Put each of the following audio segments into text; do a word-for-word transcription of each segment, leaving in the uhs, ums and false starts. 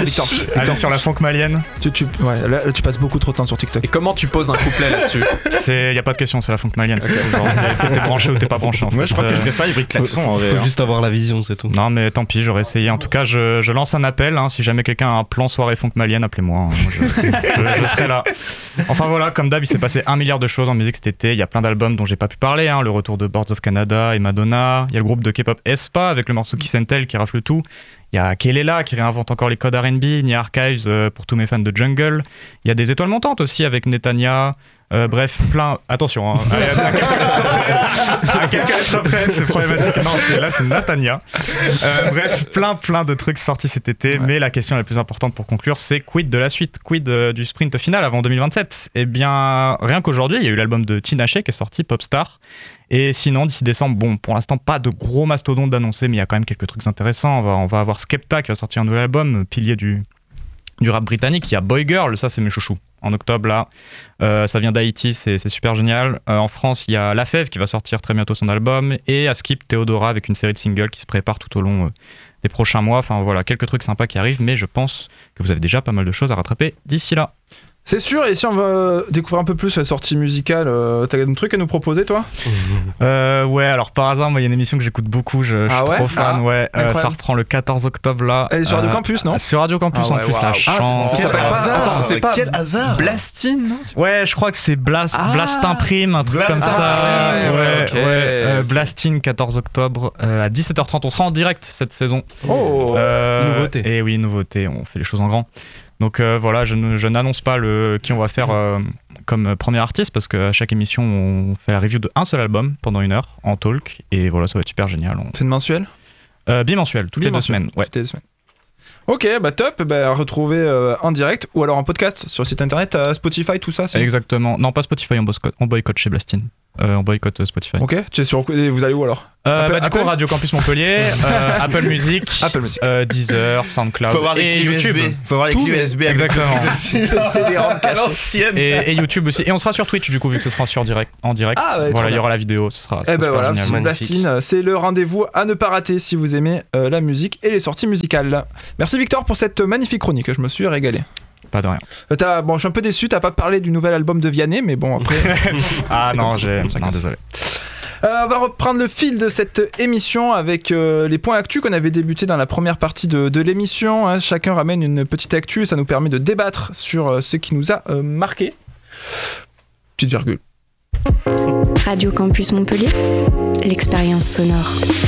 Victor, Allez sur la funk malienne. tu, tu, ouais, là, tu passes beaucoup trop de temps sur TikTok. Et comment tu poses un couplet là-dessus? Il n'y a pas de question, c'est la funk malienne. C'est genre, t'es branché ou t'es pas branché en fait. Moi, je crois que je préfère les bruits de klaxon en vrai. Faut hein. juste avoir la vision, c'est tout. Non mais tant pis, j'aurais essayé. En tout cas, je, je lance un appel. Hein, si jamais quelqu'un a un plan soirée funk malienne, appelez-moi. Hein. Moi, je, je, je serai là. Enfin voilà, comme d'hab, il s'est passé un milliard de choses en musique cet été. Il y a plein d'albums dont j'ai pas pu parler. Hein. Le retour de Boards of Canada et Madonna. Il y a le groupe de K-pop Aespa avec le morceau Kiss and Tell qui rafle tout. Il y a Kelela qui réinvente encore les codes R and B, Nia Archives euh, pour tous mes fans de jungle. Il y a des étoiles montantes aussi avec Netanya. Euh, bref, plein. Attention, hein. à, à quelques lettres près, à quelques lettres près, c'est problématique. Non, c'est, là, c'est Natania. Euh, bref, plein, plein de trucs sortis cet été. Ouais. Mais la question la plus importante pour conclure, c'est quid de la suite, quid euh, du sprint final avant deux mille vingt-sept. Eh bien, rien qu'aujourd'hui, il y a eu l'album de Tinashe qui est sorti, Popstar. Et sinon, d'ici décembre, bon, pour l'instant, pas de gros mastodontes d'annoncer, mais il y a quand même quelques trucs intéressants. On va, on va avoir Skepta qui va sortir un nouvel album, pilier du, du rap britannique. Il y a Boy Girl, ça, c'est mes chouchous. En octobre, là, euh, ça vient d'Haïti, c'est, c'est super génial. Euh, en France, il y a La Fève qui va sortir très bientôt son album. Et à Skip, Théodora avec une série de singles qui se prépare tout au long euh, des prochains mois. Enfin, voilà, quelques trucs sympas qui arrivent, mais je pense que vous avez déjà pas mal de choses à rattraper d'ici là. C'est sûr, et si on veut découvrir un peu plus la sortie musicale, euh, t'as un truc à nous proposer, toi? euh, Ouais, alors par hasard, moi, il y a une émission que j'écoute beaucoup, je, je ah suis ouais trop fan, ah, ouais. Euh, ça reprend le quatorze octobre, là. Elle est sur Radio euh, Campus, non? Sur Radio Campus, ah ouais, en plus, wow. la chance. Ah, ça s'appelle pas... Attends, c'est pas... Quel hasard Blastine, non? Ouais, je crois que c'est Blast, ah, Blastin Prime, un truc Blastin comme ça. Prime, ouais, okay. ouais. Euh, Blastine, quatorze octobre, euh, à dix-sept heures trente. On sera en direct cette saison. Oh euh, Nouveauté. Et oui, nouveauté, on fait les choses en grand. Donc euh, voilà, je, ne, je n'annonce pas le, qui on va faire euh, comme premier artiste parce qu'à chaque émission, on fait la review d'un seul album pendant une heure en talk. Et voilà, ça va être super génial. On... C'est une mensuelle euh, Bimensuel, toutes Bimensuel. les deux semaines. Ouais. Toutes les deux semaines. Ok, bah top, bah, à retrouver euh, en direct ou alors en podcast sur le site internet, euh, Spotify, tout ça. C'est... Exactement. Non, pas Spotify, on boycotte, on boycotte chez Blastine. Euh, on boycotte Spotify. Ok, tu es sur... vous allez où alors? Euh, Apple, bah, du Apple coup, Radio Campus Montpellier, euh, Apple Music, Apple Music. Euh, Deezer, SoundCloud Faut avoir les et clés YouTube. U S B. Faut avoir les Tout, clés U S B. exactement. À l'ancienne. Et, et YouTube aussi. Et on sera sur Twitch du coup, vu que ce sera sur direct, en direct. Ah, ouais, voilà, il y aura la vidéo, ce sera, ce Eh sera ben super voilà, génial. Blastine, c'est le rendez-vous à ne pas rater si vous aimez euh, la musique et les sorties musicales. Merci Victor pour cette magnifique chronique, je me suis régalé. Pas de rien. Euh, t'as, bon, je suis un peu déçu, t'as pas parlé du nouvel album de Vianney, mais bon après. ah c'est non, comme j'ai. ça. Non, désolé. Euh, on va reprendre le fil de cette émission avec euh, les points actus qu'on avait débuté dans la première partie de, de l'émission. Hein. Chacun ramène une petite actu, ça nous permet de débattre sur euh, ce qui nous a euh, marqué. Petite virgule. Radio Campus Montpellier, l'expérience sonore.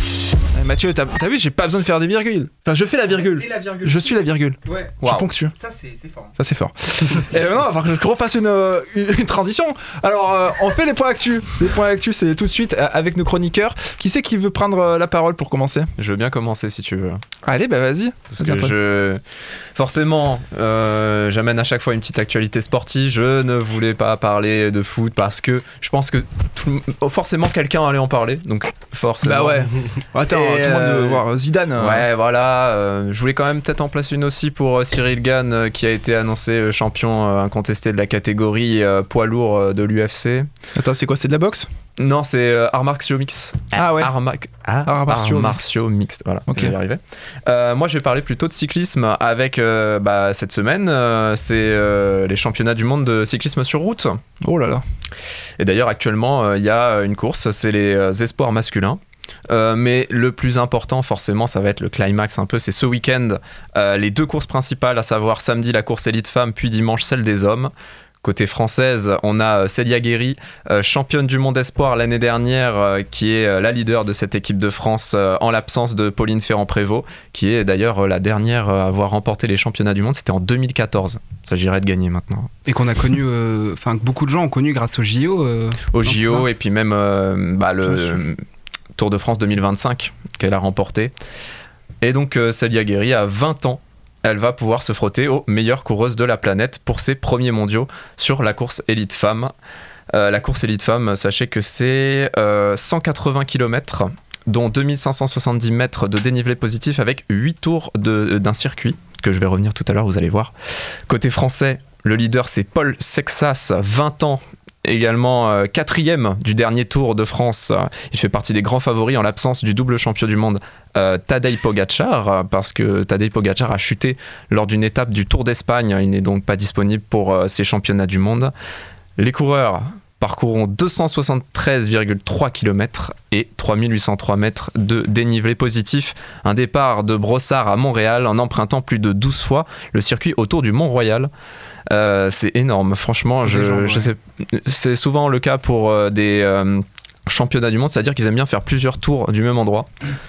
Eh, Mathieu, t'as, t'as vu, j'ai pas besoin de faire des virgules. Enfin, je fais la virgule. T'es la virgule. Je suis la virgule. Ouais. Je suis ponctueux. Ça, c'est, c'est fort. Ça, c'est fort. Et maintenant, il va falloir que je refasse une, une, une transition. Alors, euh, on fait les points actus. Les points actus, c'est tout de suite euh, avec nos chroniqueurs. Qui c'est qui veut prendre euh, la parole pour commencer? Je veux bien commencer si tu veux. Allez, bah vas-y. Parce vas-y que après. je... Forcément, euh, j'amène à chaque fois une petite actualité sportive. Je ne voulais pas parler de foot parce que je pense que tout... forcément quelqu'un allait en parler. Donc forcément. Bah ouais. Attends, Et tout le monde euh... veut voir Zidane. Euh... Ouais, voilà. Euh, je voulais quand même peut-être en placer une aussi pour euh, Cyril Gane euh, qui a été annoncé euh, champion euh, incontesté de la catégorie euh, poids lourd euh, de l'U F C. Attends, c'est quoi? C'est de la boxe? Non, c'est euh, arts martiaux mix. Ah ouais. Arts, ma... ah, arts martiaux, arts martiaux mixtes. Voilà. Ok. Je vais y arriver. Euh, moi, je vais parler plutôt de cyclisme avec euh, bah, cette semaine, euh, c'est euh, les championnats du monde de cyclisme sur route. Oh là là. Et d'ailleurs, actuellement, il euh, y a une course, c'est les euh, espoirs masculins. Euh, mais le plus important forcément ça va être le climax un peu, c'est ce week-end euh, les deux courses principales, à savoir samedi la course élite femmes puis dimanche celle des hommes. Côté française, on a Célia Guéry, euh, championne du monde espoir l'année dernière, euh, qui est euh, la leader de cette équipe de France euh, en l'absence de Pauline Ferrand-Prévôt, qui est d'ailleurs euh, la dernière à avoir remporté les championnats du monde, c'était en deux mille quatorze. Il s'agirait de gagner maintenant. Et qu'on a connu, enfin euh, que beaucoup de gens ont connu grâce au J O. Euh, au J O et puis même euh, bah, le euh, Tour de France deux mille vingt-cinq qu'elle a remporté. Et donc euh, Célia Guéry a vingt ans. Elle va pouvoir se frotter aux meilleures coureuses de la planète pour ses premiers mondiaux sur la course élite femmes. Euh, la course élite femmes, sachez que c'est euh, cent quatre-vingts kilomètres, dont deux mille cinq cent soixante-dix mètres de dénivelé positif avec huit tours de, d'un circuit, que je vais revenir tout à l'heure, vous allez voir. Côté français, le leader c'est Paul Sexas, vingt ans, également euh, quatrième du dernier Tour de France. Il fait partie des grands favoris en l'absence du double champion du monde euh, Tadej Pogačar, parce que Tadej Pogačar a chuté lors d'une étape du Tour d'Espagne. Il n'est donc pas disponible pour euh, ces championnats du monde. Les coureurs parcourront deux cent soixante-treize virgule trois kilomètres et trois mille huit cent trois mètres de dénivelé positif. Un départ de Brossard à Montréal en empruntant plus de douze fois le circuit autour du Mont-Royal. Euh, c'est énorme, franchement. Je, jambes, je ouais. sais, c'est souvent le cas pour euh, des euh, championnats du monde, c'est-à-dire qu'ils aiment bien faire plusieurs tours du même endroit.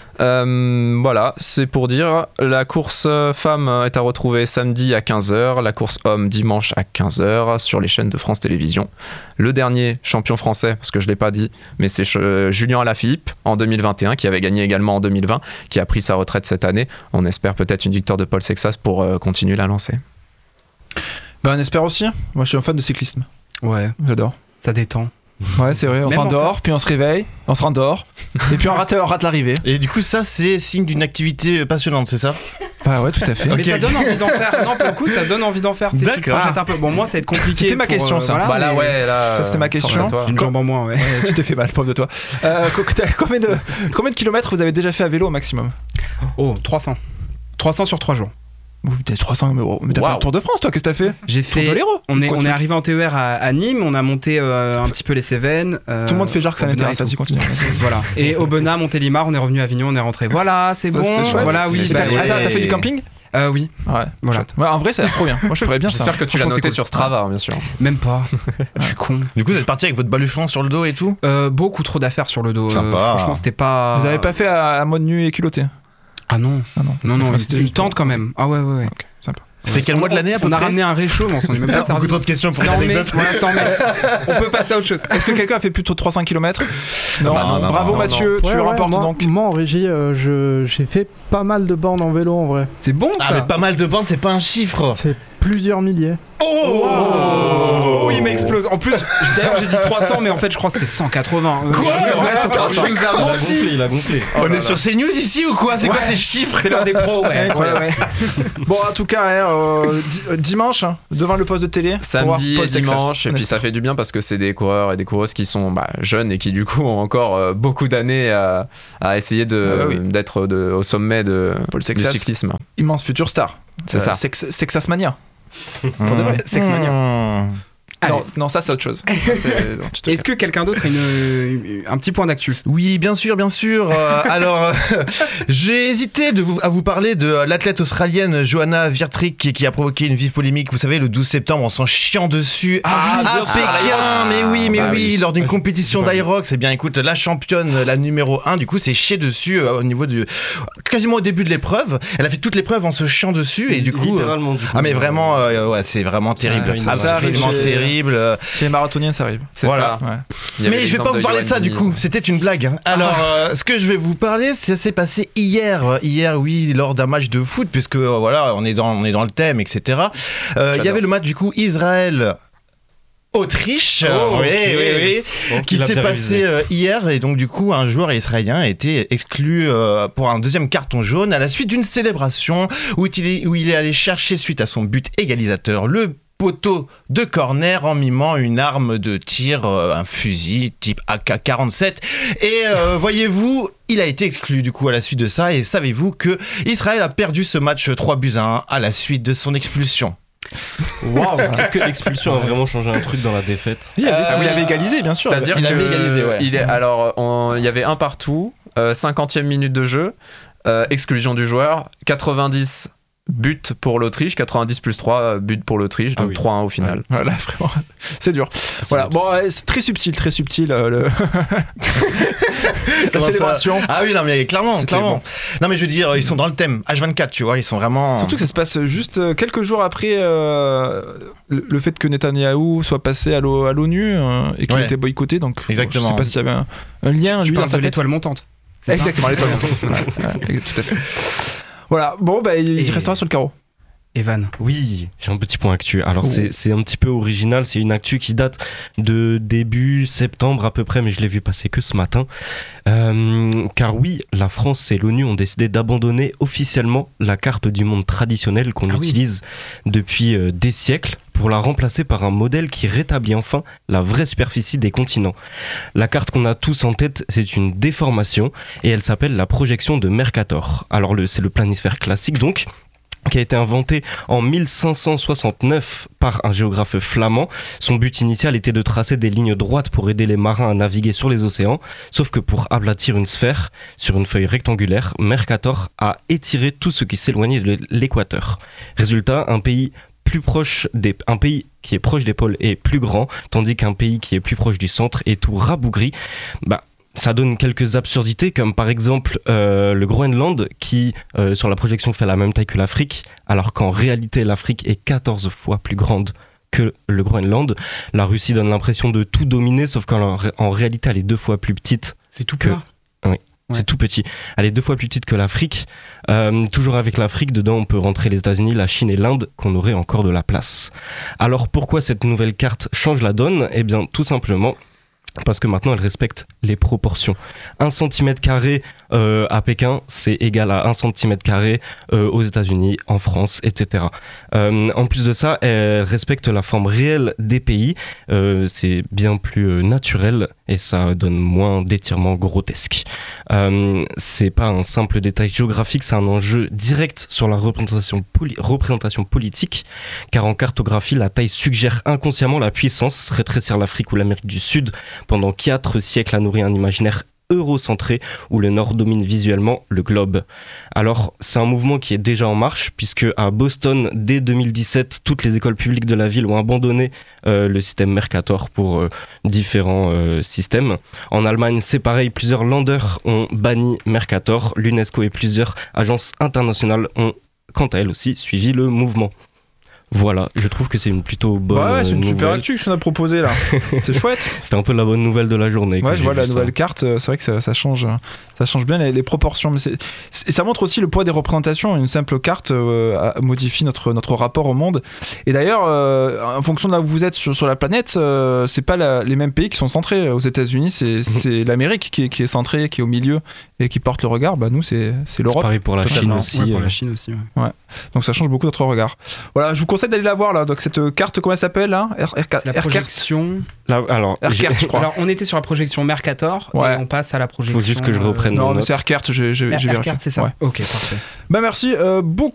Euh, voilà, c'est pour dire, la course femme est à retrouver samedi à quinze heures, la course homme dimanche à quinze heures sur les chaînes de France Télévisions. Le dernier champion français, parce que je ne l'ai pas dit, mais c'est euh, Julien Alaphilippe en deux mille vingt et un, qui avait gagné également en deux mille vingt, qui a pris sa retraite cette année. On espère peut-être une victoire de Paul Sexas pour euh, continuer la lancée. Ben, on espère aussi. Moi, je suis un fan de cyclisme. Ouais, J'adore. ça détend. Ouais, c'est vrai. On Même s'endort, puis on se réveille, on se rendort, et puis on rate, on rate l'arrivée. Et du coup, ça, c'est signe d'une activité passionnante, c'est ça? Bah ouais, tout à fait. Mais Ok. ça donne envie d'en faire. Non, pour le coup, ça donne envie d'en faire. Tu sais, tu te D'accord. projettes un peu. Bon, moi, ça va être compliqué. C'était ma pour, question, euh, ça. voilà, bah là, mais ouais, là. Ça, c'était ma euh, question. force à toi. J'ai une jambe en moins, ouais. Ouais, tu t'es fait mal, pauvre de toi. Euh, co- t'as- combien, de, combien de kilomètres vous avez déjà fait à vélo au maximum? Oh, trois cents. trois cents sur trois jours. Ouh, peut-être trois cents, mais, oh, mais t'as fait Waouh. un Tour de France, toi, qu'est-ce que t'as fait? J'ai Tour fait. de l'Hérault. On est, Quoi, on ce- est arrivé en T E R à, à Nîmes, on a monté euh, un petit peu les Cévennes. euh, Tout le monde fait genre que ça Aubenas n'intéresse, et vas-y, tout. continue. Voilà. Et Aubenas, Montélimar, on est revenu à Avignon, on est rentré. Voilà, c'est Ouais, bon. c'était chouette. Voilà, oui. Mais Et bah, t'as, ouais. attends, t'as fait du camping? euh, oui, Ouais, Voilà. chouette. Ouais, en vrai, ça a l'air trop bien. Moi, je ferais bien ça. J'espère que tu l'as Franchement, noté c'est sur Strava, bien sûr. même pas. Je suis con. Du coup, vous êtes parti avec votre baluchon sur le dos et tout? Euh, beaucoup trop d'affaires sur le dos. euh, Sympa. franchement, c'était pas. Vous avez pas fait à, à mode nu et culotté? Ah non. Ah non. Non, non, Ouais, une, c'était une juste tente quand même. Ah ouais, ouais, ouais. Ok, sympa. C'est quel mois de l'année à peu On a près? ramené un réchaud, mais on s'en est même pas Ah, servi. beaucoup trop de questions pour C'était une en mai. anecdote. Ouais, c'était en mai. On peut passer à autre chose. Est-ce que quelqu'un a fait plus de trois cents kilomètres? Non, bah non, non, bravo non, Mathieu, tu Ouais, ouais, remportes moi, donc. Moi en régie, euh, je- j'ai fait pas mal de bornes en vélo en vrai. C'est bon Ah, ça. mais pas mal de bandes, c'est pas un chiffre. C'est plusieurs milliers. Oh, oui, mais explose. En plus, je- d'ailleurs, j'ai dit trois cents, mais en fait, je crois que c'était cent quatre-vingts. Euh, Quoi je- ouais, c'est pas- Attends, il nous a menti. il a gonflé. On est sur CNews ici ou quoi? C'est quoi ces chiffres? C'est l'heure des pros, ouais. ouais, ouais. Bon, en tout cas, hein, euh, di- euh, dimanche, hein, devant le poste de télé. pour voir Samedi Paul et Sexas. dimanche, et puis ça fait du bien parce que c'est des coureurs et des coureuses qui sont bah, jeunes et qui du coup ont encore euh, beaucoup d'années à, à essayer de, Ah bah oui. d'être de- au sommet de, Paul du Sexas, cyclisme. immense futur star. C'est ça. Sex, Sexasmania. Pour de vrai. Sexmania. Allez. Non, non, ça c'est autre chose. Ça, c'est- non, tu te Est-ce que quelqu'un d'autre a une, un petit point d'actu? Oui, bien sûr, bien sûr. Euh, alors, euh, j'ai hésité de vous, à vous parler de l'athlète australienne Johanna Virtrick qui, qui a provoqué une vive polémique. Vous savez, le douze septembre, en s'en chiant dessus Ah, à bien sûr, Pékin. l'Irox. Mais oui, mais Bah oui, oui. lors d'une compétition d'Irox. Eh bien, écoute, la championne, la numéro un, du coup, s'est chiée dessus euh, au niveau du, quasiment au début de l'épreuve. Elle a fait toute l'épreuve en se chiant dessus et du coup. euh, Littéralement, du coup. ah mais vraiment, euh, ouais, c'est vraiment terrible. Ah oui, ça, ça c'est arrive absolument chez- terrible. Euh, Chez les marathoniens, ça arrive. C'est Voilà. ça. Ouais. Il y avait Mais je vais pas l'exemple vous parler de ça du Johan coup, Diniz. c'était une blague. hein. Alors, euh, ce que je vais vous parler, ça s'est passé hier. Hier, oui, lors d'un match de foot, puisque euh, voilà, on est dans, on est dans le thème, et cetera. Euh, Il y J'adore. avait le match du coup Israël. Autriche, Oh, oui, ok. oui, oui, Bon, qui il a s'est bien passé révisé. euh, hier et donc du coup un joueur israélien a été exclu euh, pour un deuxième carton jaune à la suite d'une célébration où il, est, où il est allé chercher suite à son but égalisateur le poteau de corner en mimant une arme de tir, euh, un fusil type A K quarante-sept et euh, voyez-vous, il a été exclu du coup à la suite de ça et savez-vous que Israël a perdu ce match trois buts à un à la suite de son expulsion. Waouh, est-ce que l'expulsion a vraiment changé un truc dans la défaite? Il, y avait, Euh, il avait égalisé, bien sûr. C'est-à-dire Il avait que égalisé, ouais. il est, alors, on- il y avait un partout, euh, cinquantième minute de jeu, euh, exclusion du joueur, quatre-vingt-dix buts pour l'Autriche, quatre-vingt-dix plus trois buts pour l'Autriche, donc Ah oui. trois un au final. Voilà, vraiment, c'est dur. Voilà, bon, ouais, c'est très subtil, très subtil. euh, le... La Comment ça célébration. Ah oui, non, mais clairement, C'était clairement. Non, mais je veux dire, ils sont dans le thème H vingt-quatre, tu vois, ils sont vraiment. Surtout que ça se passe juste euh, quelques jours après euh, le, le fait que Netanyahou soit passé à l'O- à l'ONU euh, et qu'il Ouais. était boycotté. Donc, Exactement. bon, je sais pas s'il y avait un, un lien, Tu lui, dans parles sa de tête. l'étoile montante. c'est ça Exactement, l'étoile montante. Ouais, ouais, tout à fait. Voilà, bon, bah, il Et- restera sur le carreau. Evan. Oui, j'ai un petit point actu. Alors c'est, c'est un petit peu original, c'est une actu qui date de début septembre à peu près, mais je l'ai vu passer que ce matin. Euh, car oui, la France et l'ONU ont décidé d'abandonner officiellement la carte du monde traditionnelle qu'on Ah oui. utilise depuis euh, des siècles pour la remplacer par un modèle qui rétablit enfin la vraie superficie des continents. La carte qu'on a tous en tête, c'est une déformation et elle s'appelle la projection de Mercator. Alors le, c'est le planisphère classique donc, qui a été inventé en mille cinq cent soixante-neuf par un géographe flamand. Son but initial était de tracer des lignes droites pour aider les marins à naviguer sur les océans, sauf que pour aplatir une sphère sur une feuille rectangulaire, Mercator a étiré tout ce qui s'éloignait de l'équateur. Résultat, un pays plus proche des, un pays qui est proche des pôles est plus grand, tandis qu'un pays qui est plus proche du centre est tout rabougri. Bah, ça donne quelques absurdités, comme par exemple euh, le Groenland qui, euh, sur la projection, fait la même taille que l'Afrique, alors qu'en réalité, l'Afrique est quatorze fois plus grande que le Groenland. La Russie donne l'impression de tout dominer, sauf qu'en en réalité, elle est deux fois plus petite. C'est tout que... plat. Oui. Ouais. C'est tout petit. Elle est deux fois plus petite que l'Afrique. Euh, toujours avec l'Afrique, dedans on peut rentrer les États-Unis, la Chine et l'Inde, qu'on aurait encore de la place. Alors pourquoi cette nouvelle carte change la donne ? Eh bien tout simplement parce que maintenant elle respecte les proportions. un centimètre carré euh, à Pékin, c'est égal à un centimètre carré euh, aux États-Unis, en France, et cetera. Euh, en plus de ça, elle respecte la forme réelle des pays. Euh, c'est bien plus euh, naturel et ça donne moins d'étirements grotesques. Euh, c'est pas un simple détail géographique, c'est un enjeu direct sur la représentation, poli- représentation politique, car en cartographie, la taille suggère inconsciemment la puissance. Rétrécir l'Afrique ou l'Amérique du Sud pendant quatre siècles a nourri un imaginaire eurocentré où le Nord domine visuellement le globe. Alors, c'est un mouvement qui est déjà en marche puisque à Boston, dès deux mille dix-sept, toutes les écoles publiques de la ville ont abandonné euh, le système Mercator pour euh, différents euh, systèmes. En Allemagne, c'est pareil, plusieurs Länder ont banni Mercator. L'UNESCO et plusieurs agences internationales ont, quant à elles aussi, suivi le mouvement. Voilà, je trouve que c'est une plutôt bonne Bah ouais, c'est une nouvelle. super actu que tu nous as proposé là. C'est chouette. C'était un peu la bonne nouvelle de la journée. Ouais, que je j'ai vois la vu ça. nouvelle carte, euh, c'est vrai que ça, ça change, ça change bien les, les proportions. Mais c'est, c'est- et ça montre aussi le poids des représentations. Une simple carte euh, a- modifie notre, notre rapport au monde. Et d'ailleurs, euh, en fonction de là où vous êtes sur, sur la planète, euh, c'est pas la- les mêmes pays qui sont centrés. Aux États-Unis, c'est, c'est l'Amérique qui est, qui est centrée, qui est au milieu et qui porte le regard. Bah, nous, c'est, c'est C'est l'Europe. pareil pour la Chine Totalement. aussi. Ouais, pour euh. la Chine aussi. Ouais. Donc ça change beaucoup notre regard. Voilà, je vous conseille d'aller la voir là. Donc cette carte, comment elle s'appelle là R- R- La R- projection. Là, alors, j'ai- R-Cart, je crois. Alors, on était sur la projection Mercator Ouais. et on passe à la projection. juste que je reprenne euh, nos Non, mais notes. c'est R-Cart, j'ai, j'ai, R- j'ai vérifié. R-Cart, c'est ça. Ouais. Ok, parfait. Bah merci euh, beaucoup.